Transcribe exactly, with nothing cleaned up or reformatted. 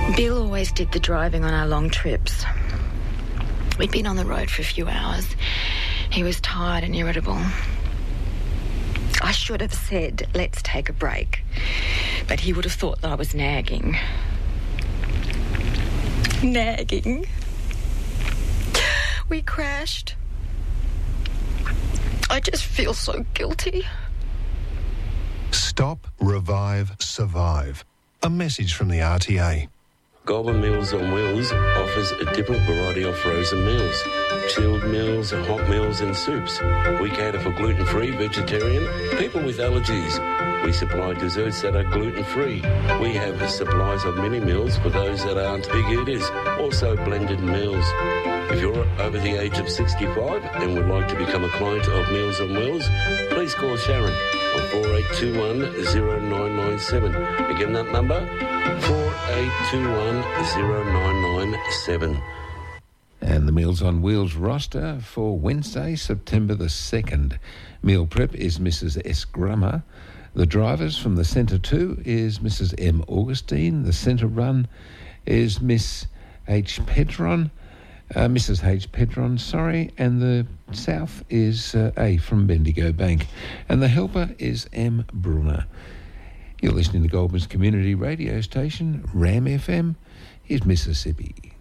Bill always did the driving on our long trips. We'd been on the road for a few hours. He was tired and irritable. I should have said, let's take a break. But he would have thought that I was nagging. Nagging. We crashed. I just feel so guilty. Stop, revive, survive. A message from the R T A. Goulburn Meals on Wheels offers a different variety of frozen meals. Chilled meals, hot meals and soups. We cater for gluten-free, vegetarian, people with allergies. We supply desserts that are gluten-free. We have supplies of mini meals for those that aren't big eaters. Also blended meals. If you're over the age of sixty-five and would like to become a client of Meals on Wheels, please call Sharon on four eight two one, zero nine nine seven. Again, that number, four eight two one, zero nine nine seven. And the Meals on Wheels roster for Wednesday, September the second. Meal prep is Missus S. Grummer. The drivers from the Centre two is Missus M. Augustine. The Centre run is Miss H. Pedron. Uh, Missus H. Pedron, sorry, and the South is uh, A from Bendigo Bank. And the helper is M. Brunner. You're listening to Goulburn's community radio station, Ram F M. Here's Mississippi.